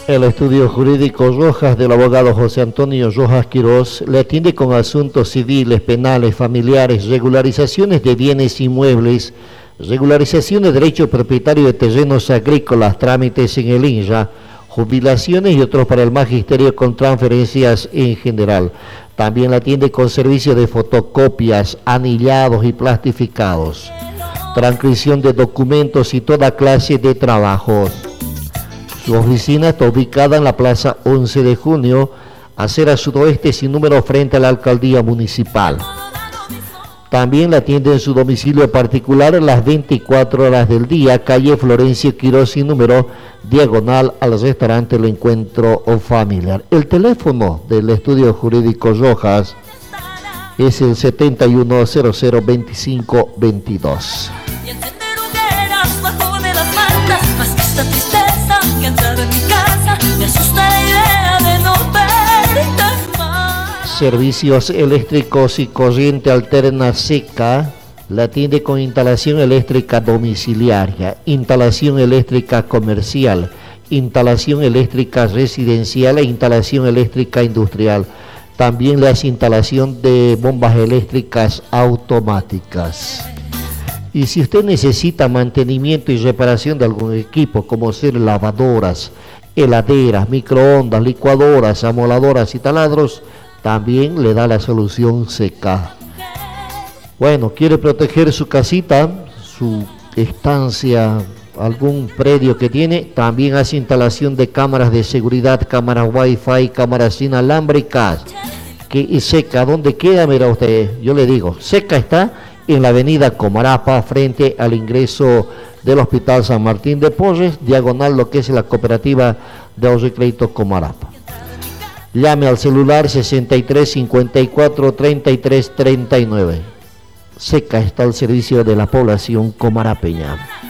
El estudio jurídico Rojas del abogado José Antonio Rojas Quirós le atiende con asuntos civiles, penales, familiares, regularizaciones de bienes inmuebles, regularización de derecho propietario de terrenos agrícolas, trámites en el INRA, jubilaciones y otros para el magisterio con transferencias en general. También la atiende con servicio de fotocopias, anillados y plastificados, transcripción de documentos y toda clase de trabajos. Su oficina está ubicada en la Plaza 11 de Junio, acera sudoeste sin número frente a la Alcaldía Municipal. También la atiende en su domicilio particular las 24 horas del día, calle Florencio Quirós sin número, diagonal al restaurante El Encuentro Familiar. El teléfono del estudio jurídico Rojas es el 71002522. Servicios eléctricos y corriente alterna seca, la atiende con instalación eléctrica domiciliaria, instalación eléctrica comercial, instalación eléctrica residencial e instalación eléctrica industrial. También le hace instalación de bombas eléctricas automáticas. Y si usted necesita mantenimiento y reparación de algún equipo, como ser lavadoras, heladeras, microondas, licuadoras, amoladoras y taladros, también le da la solución seca. Bueno, quiere proteger su casita, su estancia, algún predio que tiene, también hace instalación de cámaras de seguridad, cámaras Wi-Fi, cámaras inalámbricas. Que seca, ¿dónde queda? Mira usted, yo le digo, seca está en la avenida Comarapa, frente al ingreso del Hospital San Martín de Porres, diagonal lo que es la cooperativa de ahorro y crédito Comarapa. Llame al celular 63 54 33 39. Seca está al servicio de la población comarapeña.